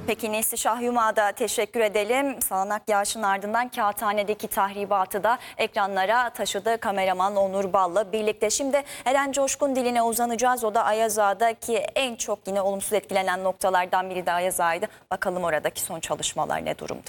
Peki Neslişah Yuma'da teşekkür edelim. Sağanak yağışın ardından Kağıthane'deki tahribatı da ekranlara taşıdı kameraman Onur Bal'la birlikte. Şimdi Eren Coşkun diline uzanacağız. O da Ayaz Ağa'daki en çok yine olumsuz etkilenen noktalardan biri de Ayaz Ağa'ydı. Bakalım oradaki son çalışmalar ne durumda?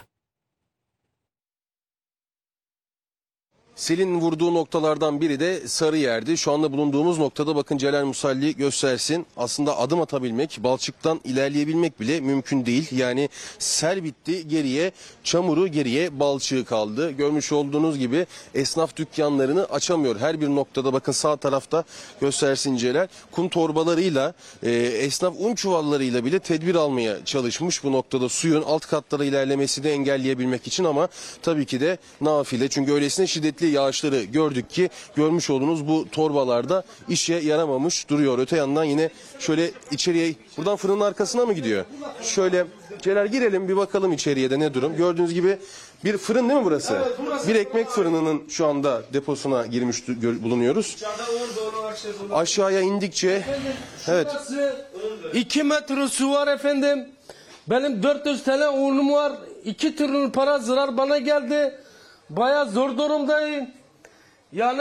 Selin vurduğu noktalardan biri de Sarıyer'di. Şu anda bulunduğumuz noktada bakın Celal Musalli göstersin. Aslında adım atabilmek, balçıktan ilerleyebilmek bile mümkün değil. Yani sel bitti, geriye çamuru, geriye balçığı kaldı. Görmüş olduğunuz gibi esnaf dükkanlarını açamıyor. Her bir noktada bakın sağ tarafta göstersin Celal. Kum torbalarıyla, esnaf un çuvallarıyla bile tedbir almaya çalışmış. Bu noktada suyun alt katlara ilerlemesini engelleyebilmek için ama tabii ki de nafile. Çünkü öylesine şiddetli yağışları gördük ki görmüş olduğunuz bu torbalarda işe yaramamış duruyor. Öte yandan yine şöyle içeriye, buradan fırının arkasına mı gidiyor? Şöyle Celal girelim bir bakalım içeriye de ne durum. Gördüğünüz gibi bir fırın değil mi burası? Evet, burası. Bir ekmek fırınının şu anda deposuna girmiş bulunuyoruz. Aşağıya indikçe evet. 2 metre su var efendim. Benim 400 TL unum var. 2 trilyon para zarar bana geldi. Bayağı zor durumdayım. Yani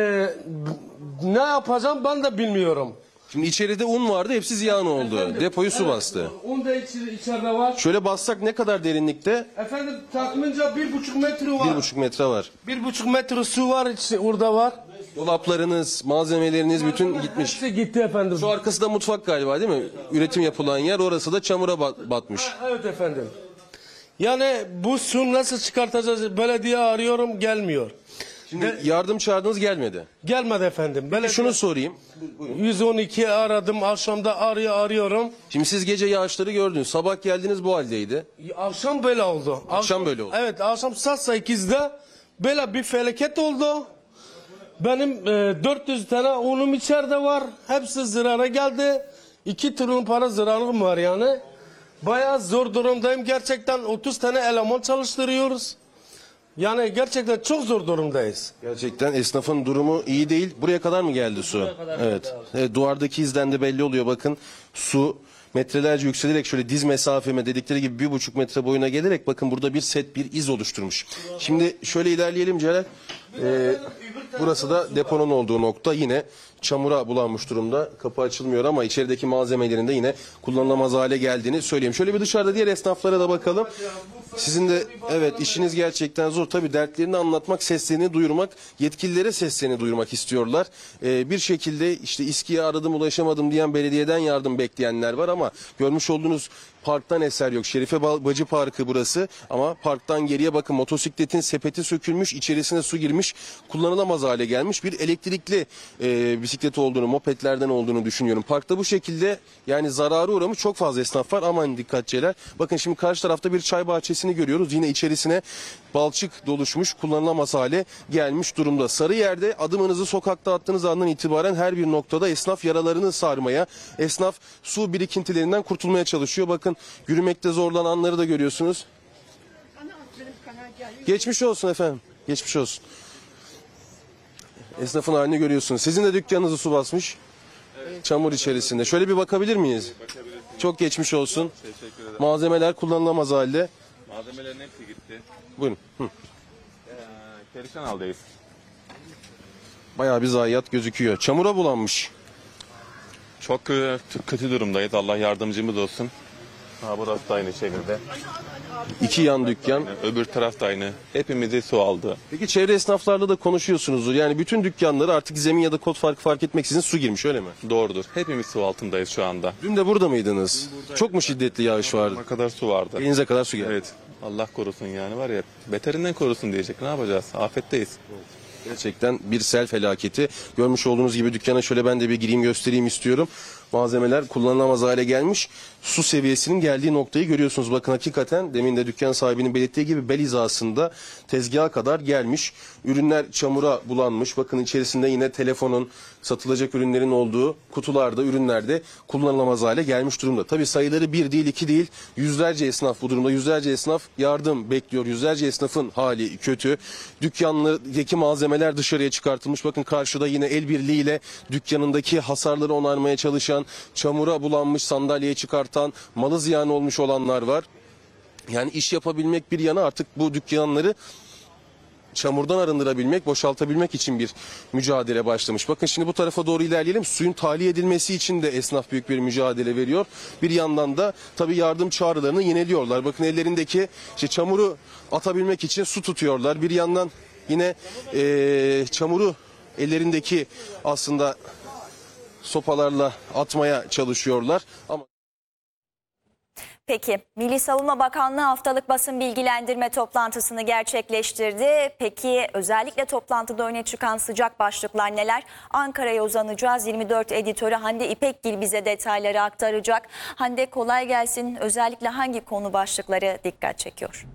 ne yapacağım ben de bilmiyorum. Şimdi içeride un vardı, hepsi ziyan oldu. Efendim, depoyu su bastı. Un da içeride var. Şöyle bassak ne kadar derinlikte? Efendim tahmince 1,5 metre var. 1,5 metre var. 1,5 metre su var, orada var. Dolaplarınız, malzemeleriniz bütün gitmiş. Hepsi gitti efendim. Şu arkası da mutfak galiba değil mi? Üretim yapılan yer, orası da çamura batmış. Evet efendim. Yani bu su nasıl çıkartacağız? Belediye arıyorum, gelmiyor. Şimdi yardım çağırdınız, gelmedi. Gelmedi efendim. Belediye... Şunu sorayım. 112 aradım, akşamda arıyorum. Şimdi siz gece yağışları gördünüz. Sabah geldiniz bu haldeydi. Akşam böyle oldu. Akşam böyle oldu. Evet, akşam saat 8'de böyle bir felaket oldu. Benim 400 tane unum içeride var. Hepsi zarara geldi. 2 trilyon para zararım var yani. Bayağı zor durumdayım. Gerçekten 30 tane eleman çalıştırıyoruz. Yani gerçekten çok zor durumdayız. Gerçekten esnafın durumu iyi değil. Buraya kadar mı geldi su? Evet. Evet. Duvardaki izden de belli oluyor. Bakın su metrelerce yükselerek şöyle diz mesafeme dedikleri gibi 1,5 metre boyuna gelerek bakın burada bir set, bir iz oluşturmuş. Şimdi şöyle ilerleyelim Celal. Burası da deponun olduğu nokta, yine çamura bulanmış durumda. Kapı açılmıyor ama içerideki malzemelerin de yine kullanılamaz hale geldiğini söyleyeyim. Şöyle bir dışarıda diğer esnaflara da bakalım. Sizin de evet işiniz gerçekten zor. Tabii dertlerini anlatmak, seslerini duyurmak, yetkililere seslerini duyurmak istiyorlar. Bir şekilde işte İSKİ'ye aradım ulaşamadım diyen, belediyeden yardım bekleyenler var ama görmüş olduğunuz parktan eser yok. Şerife Bacı Parkı burası ama parktan geriye bakın motosikletin sepeti sökülmüş, içerisine su girmiş, kullanılamaz hale gelmiş bir elektrikli bisiklet olduğunu, mopedlerden olduğunu düşünüyorum. Parkta bu şekilde yani zararı uğramış çok fazla esnaf var. Aman dikkatçiler. Bakın şimdi karşı tarafta bir çay bahçesini görüyoruz. Yine içerisine balçık doluşmuş, kullanılamaz hale gelmiş durumda. Sarıyer'de adımınızı sokakta attığınız andan itibaren her bir noktada esnaf yaralarını sarmaya, esnaf su birikintilerinden kurtulmaya çalışıyor. Bakın yürümekte zorlananları da görüyorsunuz. Geçmiş olsun efendim. Geçmiş olsun. Esnafın halini görüyorsunuz. Sizin de dükkanınızı su basmış. Evet. Çamur içerisinde. Şöyle bir bakabilir miyiz? Çok geçmiş olsun. Teşekkür ederim. Malzemeler kullanılamaz halde. Malzemelerin hepsi gitti. Buyurun. Perişan haldayız. Bayağı bir zayiat gözüküyor. Çamura bulanmış. Çok kötü durumdayız. Allah yardımcımız olsun. Ha, burası da aynı şekilde. İki yan dükkan. Öbür taraf da aynı. Hepimizi su aldı. Peki çevre esnaflarla da konuşuyorsunuzdur. Yani bütün dükkanları artık zemin ya da kod fark etmeksizin su girmiş, öyle mi? Doğrudur. Hepimiz su altındayız şu anda. Dün de burada mıydınız? Çok mu şiddetli yağış vardı? Ne kadar su vardı. Elinize kadar su geldi. Evet. Allah korusun yani var ya. Beterinden korusun diyecek. Ne yapacağız? Afetteyiz. Gerçekten bir sel felaketi. Görmüş olduğunuz gibi dükkana şöyle ben de bir gireyim göstereyim istiyorum. Malzemeler kullanılamaz hale gelmiş. Su seviyesinin geldiği noktayı görüyorsunuz. Bakın hakikaten demin de dükkan sahibinin belirttiği gibi bel hizasında tezgaha kadar gelmiş. Ürünler çamura bulanmış. Bakın içerisinde yine telefonun, satılacak ürünlerin olduğu kutularda, ürünlerde kullanılamaz hale gelmiş durumda. Tabii sayıları bir değil, iki değil. Yüzlerce esnaf bu durumda. Yüzlerce esnaf yardım bekliyor. Yüzlerce esnafın hali kötü. Dükkanlardaki malzemeler dışarıya çıkartılmış. Bakın karşıda yine el birliğiyle dükkanındaki hasarları onarmaya çalışan çalışan, çamura bulanmış sandalyeye çıkartan, malı ziyan olmuş olanlar var. Yani iş yapabilmek bir yana artık bu dükkanları çamurdan arındırabilmek, boşaltabilmek için bir mücadele başlamış. Bakın şimdi bu tarafa doğru ilerleyelim. Suyun tahliye edilmesi için de esnaf büyük bir mücadele veriyor. Bir yandan da tabii yardım çağrılarını yineliyorlar. Bakın ellerindeki çamuru atabilmek için su tutuyorlar. Bir yandan yine çamuru ellerindeki aslında sopalarla atmaya çalışıyorlar. Ama Peki, Milli Savunma Bakanlığı haftalık basın bilgilendirme toplantısını gerçekleştirdi. Peki özellikle toplantıda öne çıkan sıcak başlıklar neler? Ankara'ya uzanacağız. 24 editörü Hande İpekgil bize detayları aktaracak. Hande, kolay gelsin. Özellikle hangi konu başlıkları dikkat çekiyor?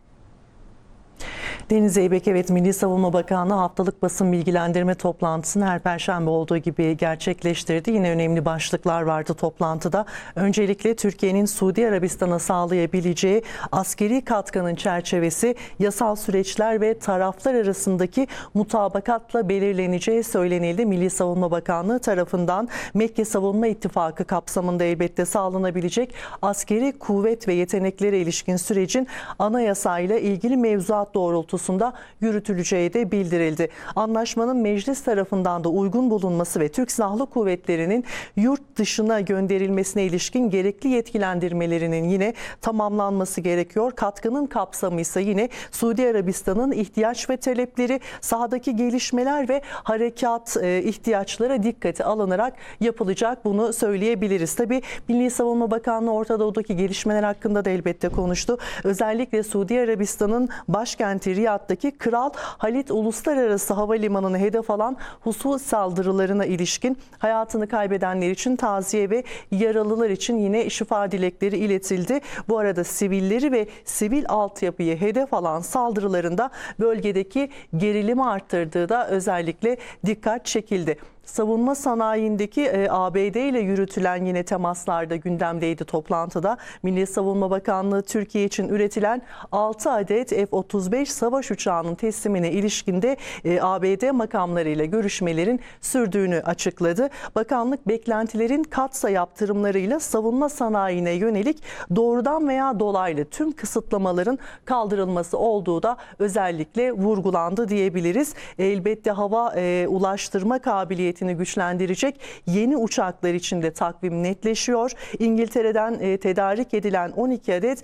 Deniz Zeybek, evet, Milli Savunma Bakanlığı haftalık basın bilgilendirme toplantısını her perşembe olduğu gibi gerçekleştirdi. Yine önemli başlıklar vardı toplantıda. Öncelikle Türkiye'nin Suudi Arabistan'a sağlayabileceği askeri katkının çerçevesi, yasal süreçler ve taraflar arasındaki mutabakatla belirleneceği söylenildi. Milli Savunma Bakanlığı tarafından Mekke Savunma İttifakı kapsamında elbette sağlanabilecek askeri kuvvet ve yeteneklere ilişkin sürecin anayasayla ilgili mevzuat doğrultusunda yürütüleceği de bildirildi. Anlaşmanın meclis tarafından da uygun bulunması ve Türk Silahlı Kuvvetleri'nin yurt dışına gönderilmesine ilişkin gerekli yetkilendirmelerinin yine tamamlanması gerekiyor. Katkının kapsamı ise yine Suudi Arabistan'ın ihtiyaç ve talepleri, sahadaki gelişmeler ve harekat ihtiyaçlara dikkate alınarak yapılacak, bunu söyleyebiliriz. Tabii Milli Savunma Bakanlığı Orta Doğu'daki gelişmeler hakkında da elbette konuştu. Özellikle Suudi Arabistan'ın başkenti Riyad'daki Kral Halid Uluslararası Havalimanı'nı hedef alan husus saldırılarına ilişkin hayatını kaybedenler için taziye ve yaralılar için yine şifa dilekleri iletildi. Bu arada sivilleri ve sivil altyapıyı hedef alan saldırılarında bölgedeki gerilimi arttırdığı da özellikle dikkat çekildi. Savunma sanayindeki ABD ile yürütülen yine temaslarda gündemdeydi toplantıda. Milli Savunma Bakanlığı Türkiye için üretilen 6 adet F-35 savaş uçağının teslimine ilişkinde ABD makamlarıyla görüşmelerin sürdüğünü açıkladı. Bakanlık beklentilerin katsa yaptırımlarıyla savunma sanayine yönelik doğrudan veya dolaylı tüm kısıtlamaların kaldırılması olduğu da özellikle vurgulandı diyebiliriz. Elbette hava ulaştırma kabiliyeti güçlendirecek yeni uçaklar için de takvim netleşiyor. İngiltere'den tedarik edilen 12 adet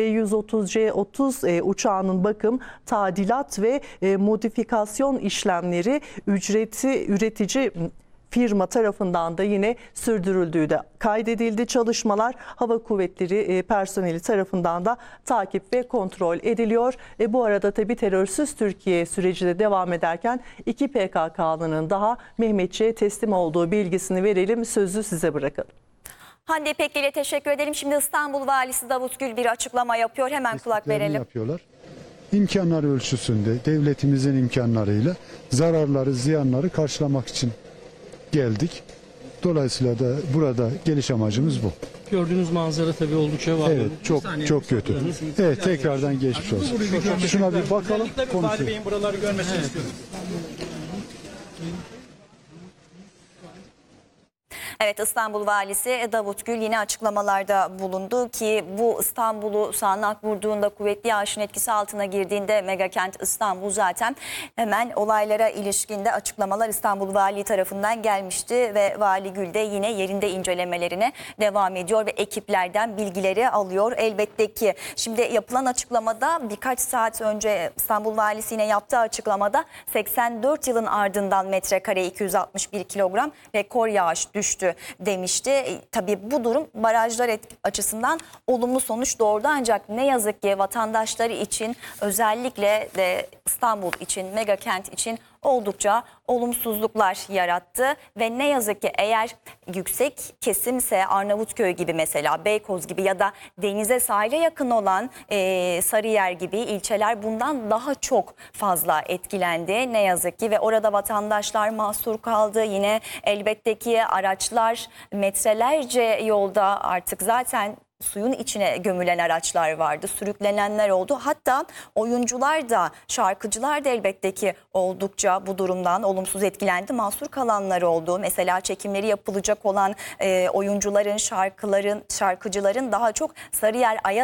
C-130C-30 uçağının bakım, tadilat ve modifikasyon işlemleri üretici firma tarafından da yine sürdürüldüğü de kaydedildi. Çalışmalar Hava Kuvvetleri personeli tarafından da takip ve kontrol ediliyor. Bu arada tabii terörsüz Türkiye süreci de devam ederken 2 PKK'lının daha Mehmetçiğe teslim olduğu bilgisini verelim. Sözü size bırakalım. Hande İpekgil'e teşekkür edelim. Şimdi İstanbul Valisi Davut Gül bir açıklama yapıyor. Hemen kulak verelim. Yapıyorlar. İmkanlar ölçüsünde devletimizin imkanlarıyla zararları, ziyanları karşılamak için geldik. Dolayısıyla da burada geliş amacımız bu. Gördüğünüz manzara tabii oldukça var. Evet, çok kötü. Evet, tekrardan geçmiş olsun. Şuna bir bakalım, konuşalım. Bey'in buraları görmesini istiyorum. Evet, İstanbul Valisi Davut Gül yine açıklamalarda bulundu ki bu İstanbul'u sağanak vurduğunda, kuvvetli yağışın etkisi altına girdiğinde megakent İstanbul zaten hemen olaylara ilişkinde açıklamalar İstanbul Valiliği tarafından gelmişti ve Vali Gül de yine yerinde incelemelerine devam ediyor ve ekiplerden bilgileri alıyor. Elbette ki şimdi yapılan açıklamada birkaç saat önce İstanbul Valisi yine yaptığı açıklamada 84 yılın ardından metrekare 261 kilogram rekor yağış düştü demişti. Tabii bu durum barajlar açısından olumlu sonuç doğurdu ancak ne yazık ki vatandaşları için, özellikle de İstanbul için, megakent için oldukça olumsuzluklar yarattı ve ne yazık ki eğer yüksek kesimse Arnavutköy gibi, mesela Beykoz gibi ya da denize, sahile yakın olan Sarıyer gibi ilçeler bundan daha çok fazla etkilendi ne yazık ki ve orada vatandaşlar mahsur kaldı. Yine elbette ki araçlar metrelerce yolda, artık zaten suyun içine gömülen araçlar vardı, sürüklenenler oldu. Hatta oyuncular da, şarkıcılar da elbette ki oldukça bu durumdan olumsuz etkilendi. Mahsur kalanlar oldu. Mesela çekimleri yapılacak olan oyuncuların, şarkıcıların daha çok Sarıyer Ayas